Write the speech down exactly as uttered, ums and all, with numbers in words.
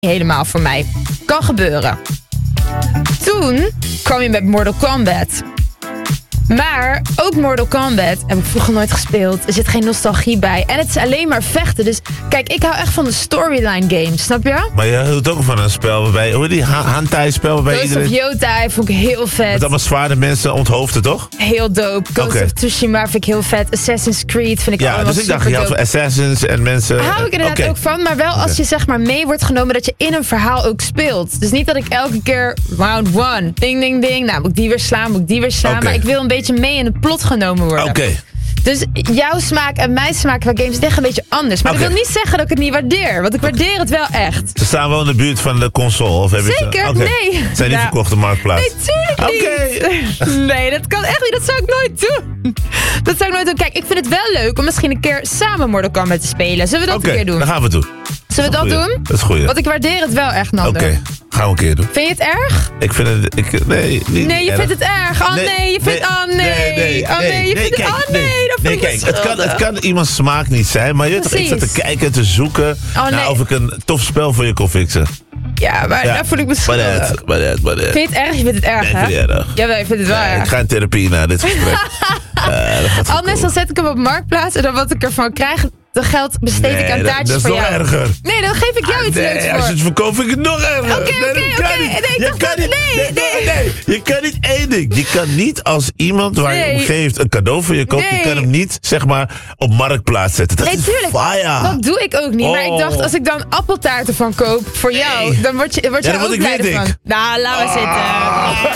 helemaal voor mij. Kan gebeuren. Toen kwam je met Mortal Kombat. Maar ook Mortal Kombat heb ik vroeger nooit gespeeld. Er zit geen nostalgie bij. En het is alleen maar vechten. Dus kijk, ik hou echt van de storyline games, snap je? Maar je houdt ook van een spel waarbij... Hoe heet die ha- Hantai-spel waarbij Ghost iedereen... of Yotai vond ik heel vet. Met allemaal zwaarde mensen onthoofden, toch? Heel dope. Ghost Okay. of Tsushima vind ik heel vet. Assassin's Creed vind ik Ja, allemaal dus ik dacht, super je had dope. van Assassins en mensen... Daar hou ik inderdaad Oké. ook van, maar wel als je zeg maar mee wordt genomen dat je in een verhaal ook speelt. Dus niet dat ik elke keer round one, ding ding ding, nou moet ik die weer slaan, moet ik die weer slaan. Oké. Maar ik wil een beetje mee in het plot genomen worden. Oké. Dus jouw smaak en mijn smaak qua games is echt een beetje anders. Maar Oké. dat wil niet zeggen dat ik het niet waardeer, want ik waardeer het wel echt. Ze staan wel in de buurt van de console, of heb je Zeker, Oké. nee. Zijn niet Nou, verkocht op Marktplaats? Nee, tuurlijk niet. Nee, dat kan echt niet. Dat zou ik nooit doen. Dat zou ik nooit doen. Kijk, ik vind het wel leuk om misschien een keer samen Mortal Kombat te spelen. Zullen we dat Oké, een keer doen? dan gaan we het doen. Zullen we dat Goeie. doen? Dat is goed. Want ik waardeer het wel echt, Oké, Nando. gaan we een keer doen. Vind je het erg? Ik vind het... Ik, nee, niet Nee, je erg. vindt het erg. Oh nee, je vindt... Oh nee. Oh nee, je vindt het... Oh nee, dat Nee, vind ik kijk, het kan, het schuldig. kan iemands smaak niet zijn, maar je weet toch, ik zat te Precies. kijken, te zoeken Oh, naar nee. of ik een tof spel voor je kon fixen. Ja, maar Ja. daar voel ik me Maar schuldig. dat, maar dat, maar dat. Vind je het erg? Je vindt het erg, Nee, hè? ik vind het erg. Jawel, je vindt het wel Nee, ik erg. ga in therapie na dit gesprek. Eh, dat gaat goed Anders dan zet ik hem op Marktplaats en dan wat ik ervan krijg, dat geld besteed Nee, ik aan dat- taartjes dat is voor nog jou. erger. Nee, dan geef ik jou iets leuks Nee, voor. als je het verkoopt, vind ik het nog erger. Oké, Nee, dat oké, kan oké. niet. Nee, Je toch kan dat- niet- nee, nee. nee. Je kan niet één ding. Je kan niet als iemand waar je Nee. om geeft een cadeau voor je koopt, je Nee. kan hem niet, zeg maar, op Marktplaats zetten. Dat Nee, is tuurlijk. fire. Dat doe ik ook niet. Maar ik Oh. dacht, als ik dan appeltaarten van koop voor jou, Nee. dan word je, word Ja, je dan ook word ik blij weer van. dik. Nou, laat maar zitten.